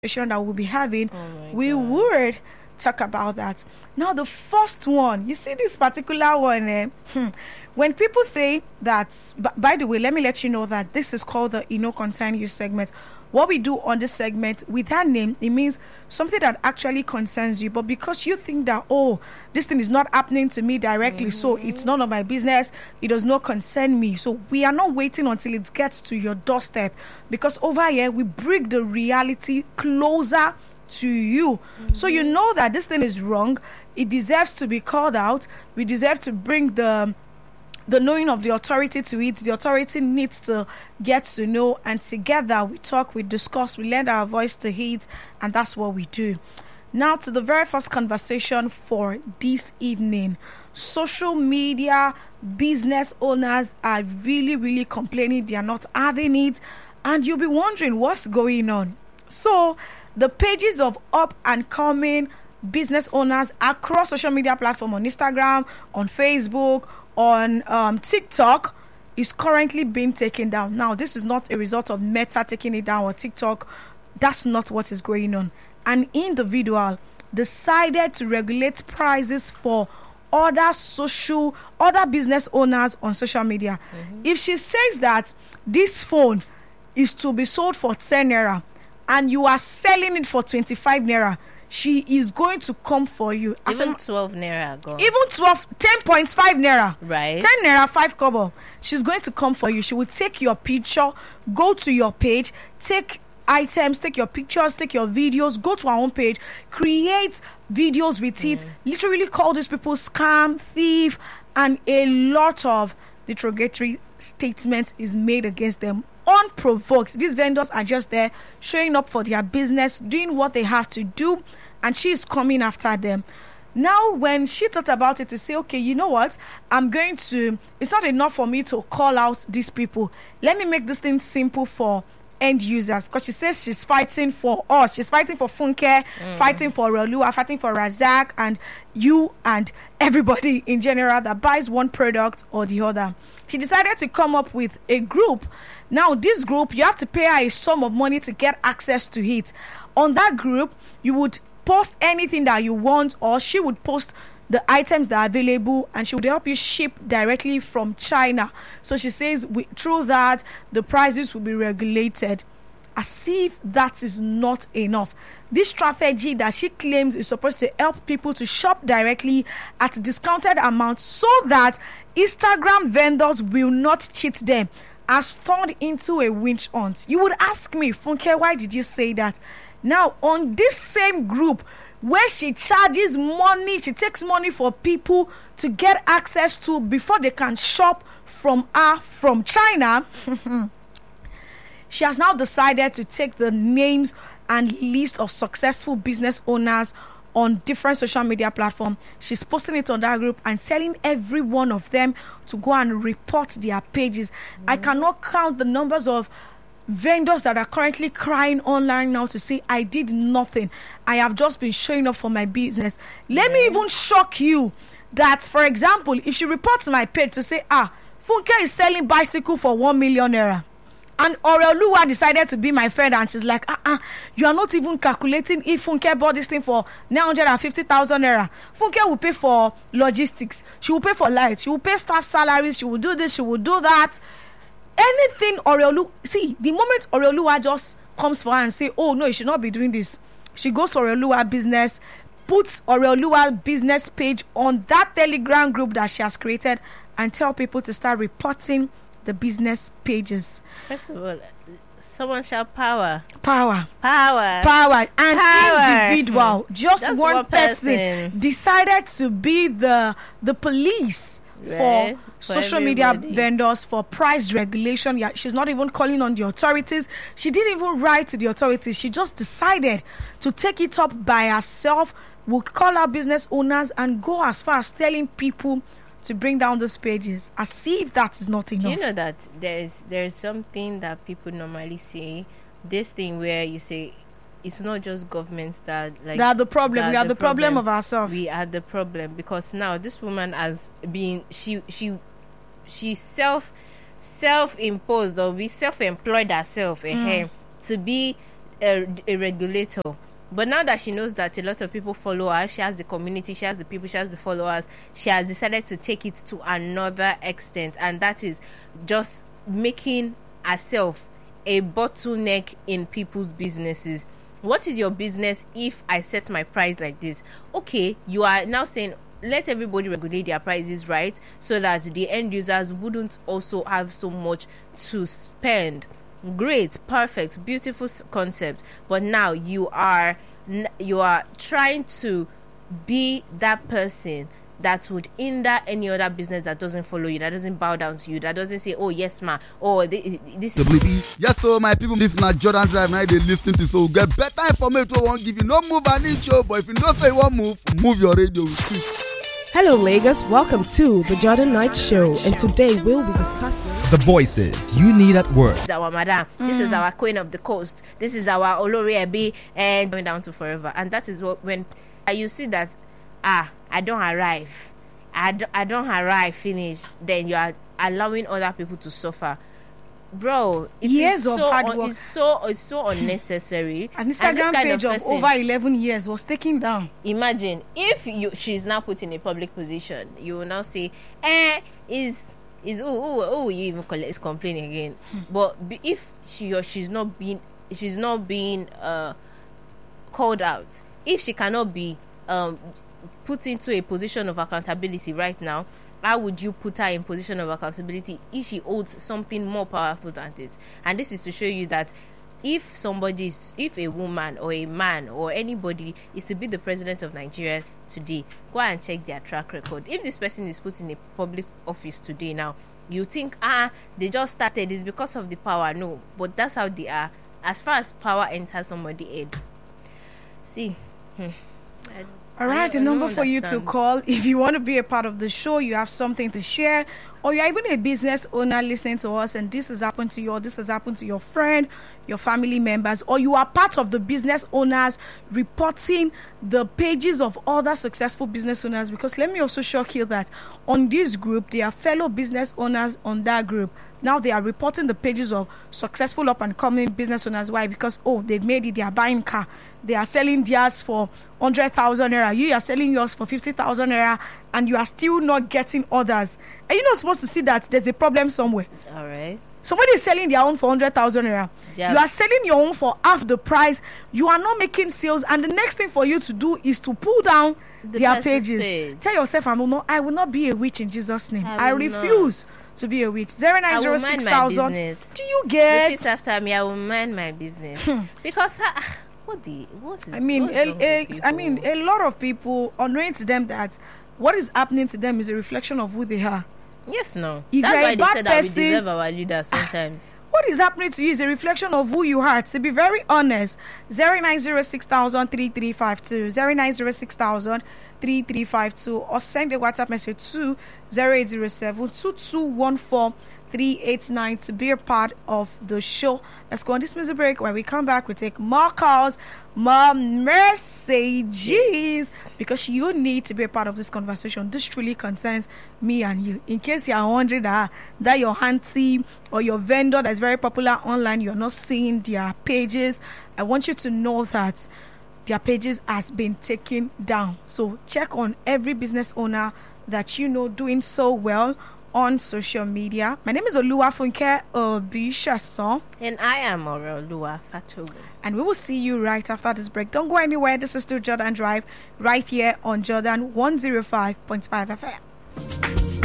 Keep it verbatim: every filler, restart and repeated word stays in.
conversation that we'll be having, Oh we God. would talk about that. Now, the first one, you see this particular one, eh? hmm, when people say that, b- by the way, let me let you know that this is called the You Know Concern You segment. What we do on this segment with that name, it means something that actually concerns you, but because you think that, oh, this thing is not happening to me directly, mm-hmm. so it's none of my business, it does not concern me. So we are not waiting until it gets to your doorstep, because over here we bring the reality closer to you. Mm-hmm. So you know that this thing is wrong, it deserves to be called out, we deserve to bring the the knowing of the authority to it. The authority needs to get to know, and together we talk, we discuss, we lend our voice to it, and that's what we do. Now to the very first conversation for this evening. Social media business owners are really really complaining they are not having it, and you'll be wondering what's going on. So the pages of up and coming business owners across social media platforms, on Instagram, on Facebook, on um, TikTok, is currently being taken down. Now, this is not a result of Meta taking it down or TikTok. That's not what is going on. An individual decided to regulate prices for other social, other business owners on social media. Mm-hmm. If she says that this phone is to be sold for ten naira and you are selling it for twenty-five naira, she is going to come for you. Even twelve naira go. Even twelve, ten point five naira. Right. ten naira, five kobo. She's going to come for you. She will take your picture, go to your page, take items, take your pictures, take your videos, go to our own page, create videos with mm. it, literally call these people scam, thief, and a lot of derogatory statements is made against them. Unprovoked. These vendors are just there showing up for their business, doing what they have to do, and she is coming after them. Now, when she thought about it to say, okay, you know what, I'm going to, it's not enough for me to call out these people. Let me make this thing simple for end users, because she says she's fighting for us. She's fighting for Funke, mm. fighting for Reolua, fighting for Razak, and you and everybody in general that buys one product or the other. She decided to come up with a group. Now, this group, you have to pay her a sum of money to get access to it. On that group, you would post anything that you want, or she would post the items that are available, and she would help you ship directly from China. So she says we, through that, the prices will be regulated. As if that is not enough. This strategy that she claims is supposed to help people to shop directly at discounted amounts so that Instagram vendors will not cheat them, has turned into a witch hunt. You would ask me, Funke, why did you say that? Now, on this same group where she charges money, she takes money for people to get access to before they can shop from her from China, she has now decided to take the names and list of successful business owners on different social media platforms. She's posting it on that group and telling every one of them to go and report their pages. Mm-hmm. I cannot count the numbers of vendors that are currently crying online now to say, I did nothing. I have just been showing up for my business. Let mm-hmm. me even shock you that, for example, if she reports my page to say, ah, Funke is selling bicycle for one million naira, and Oreoluwa decided to be my friend, and she's like, uh-uh, you are not even calculating if Funke bought this thing for nine hundred fifty thousand naira. Funke will pay for logistics. She will pay for lights. She will pay staff salaries. She will do this. She will do that. Anything Oreoluwa, see, the moment Oreoluwa just comes for her and say, oh, no, you should not be doing this. She goes to Oreoluwa business, puts Oreoluwa business page on that Telegram group that she has created, and tell people to start reporting the business pages. First of all, someone shout power. Power. Power. Power. An Power. individual, Hmm. just, just one, one person, person decided to be the the police right. for, for social everybody. media vendors, for price regulation. Yeah, she's not even calling on the authorities. She didn't even write to the authorities. She just decided to take it up by herself, would call out business owners and go as far as telling people to bring down those pages, as if that is not enough. Do you know that there's there's something that people normally say, this thing where you say it's not just governments that like they are the problem. We are the, the problem. problem of ourselves. We are the problem, because now this woman has been she she she self self imposed or we self employed herself mm. uh, to be a, a regulator. But now that she knows that a lot of people follow her, she has the community, she has the people, she has the followers, she has decided to take it to another extent, and that is just making herself a bottleneck in people's businesses. What is your business if I set my price like this? Okay, you are now saying let everybody regulate their prices, right? So that the end users wouldn't also have so much to spend. Great, perfect, beautiful concept. But now you are you are trying to be that person that would hinder any other business that doesn't follow you, that doesn't bow down to you, that doesn't say, oh yes ma, oh this, this is... Yes, so my people, this is not Jordan Drive. Now they listen to, so get better information. We won't give you no move an inch, but if you don't say one move, move your radio with it. Hello Lagos, welcome to the Jordan Knight Show, and today we'll be discussing the voices you need at work. This is our madam, mm. this is our queen of the coast, this is our Olori Ebi, and going down to forever. And that is what, when uh, you see that, ah, I don't arrive, I don't, I don't arrive, finish, then you are allowing other people to suffer. Bro, it years is of so hard un- work. It's so it's so unnecessary. An Instagram page of, of over eleven years was taken down. Imagine if you she's now put in a public position, you will now say, eh, is is oh oh oh you even collect is complaining again. Hmm. But be, if she or she's not being she's not being uh called out, if she cannot be um put into a position of accountability right now, how would you put her in position of accountability if she holds something more powerful than this? And this is to show you that if somebody is, if a woman or a man or anybody is to be the president of Nigeria today, go and check their track record. If this person is put in a public office today now, you think, ah, they just started, it's because of the power. No, but that's how they are. As far as power enters somebody's head. See, hmm. I, All right, the number for you to call if you want to be a part of the show, you have something to share, or you're even a business owner listening to us and this has happened to you, or this has happened to your friend, your family members, or you are part of the business owners reporting the pages of other successful business owners. Because let me also shock you that on this group, there are fellow business owners on that group. Now they are reporting the pages of successful up and coming business owners. Why? Because, oh, they've made it, they are buying car. They are selling theirs for one hundred thousand naira. You are selling yours for fifty thousand naira, and you are still not getting others. Are you not supposed to see that there's a problem somewhere? All right. Somebody is selling their own for one hundred thousand naira. Yeah. You are selling your own for half the price. You are not making sales. And the next thing for you to do is to pull down the their pages. Page. Tell yourself, I will not, I will not be a witch in Jesus' name. I, I refuse not. to be a witch. zero nine zero six thousand. Do you get? Repeat after me. I will mind my business. Because... I, What the, what is, I mean, a, a, I mean, a lot of people, unknowing to them that what is happening to them is a reflection of who they are. Yes, no. If That's why they person, said that we deserve our leaders sometimes. What is happening to you is a reflection of who you are. To be very honest, zero nine zero six thousand three three five two, zero nine zero six thousand three three five two, or send a WhatsApp message to zero eight zero seven two two one four three eight nine to be a part of the show. Let's go on this music break. When we come back, we take more calls, more messages, because you need to be a part of this conversation. This truly concerns me and you. In case you are wondering that, that your auntie or your vendor that's very popular online, you're not seeing their pages, I want you to know that their pages has been taken down. So check on every business owner that you know doing so well on social media. My name is Oluwafunke Obishason. And I am Oluwa Fatogu. And we will see you right after this break. Don't go anywhere. This is still Jordan Drive right here on Jordan one oh five point five F M.